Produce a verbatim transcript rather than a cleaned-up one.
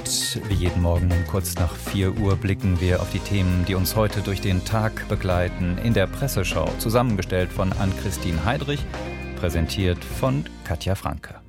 Und wie jeden Morgen um kurz nach vier Uhr blicken wir auf die Themen, die uns heute durch den Tag begleiten. In der Presseschau, zusammengestellt von Ann-Christine Heidrich, präsentiert von Katja Franke.